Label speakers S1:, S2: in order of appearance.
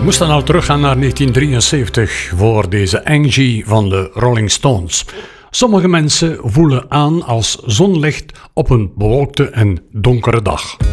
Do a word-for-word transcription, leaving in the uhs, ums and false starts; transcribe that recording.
S1: moesten nou teruggaan naar negentien drieënzeventig voor deze Angie van de Rolling Stones. Sommige mensen voelen aan als zonlicht op een bewolkte en donkere dag.